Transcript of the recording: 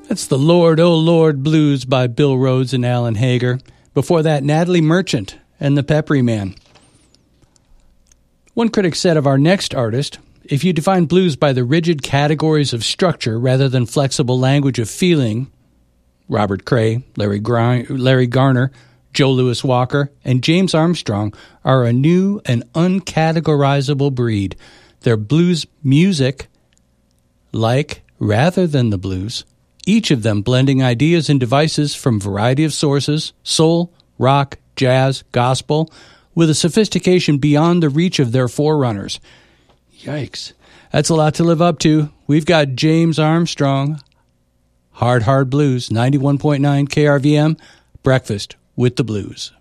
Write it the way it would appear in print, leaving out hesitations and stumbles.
That's the Lord, Oh Lord Blues by Bill Rhodes and Alan Hager. Before that, Natalie Merchant and the Peppery Man. One critic said of our next artist, if you define blues by the rigid categories of structure rather than flexible language of feeling, Robert Cray, Larry Garner, Joe Louis Walker, and James Armstrong are a new and uncategorizable breed. Their blues music, like rather than the blues, each of them blending ideas and devices from a variety of sources, soul, rock, jazz, gospel, with a sophistication beyond the reach of their forerunners. Yikes. That's a lot to live up to. We've got James Armstrong, Hard Blues, 91.9 KRVM, Breakfast with the Blues.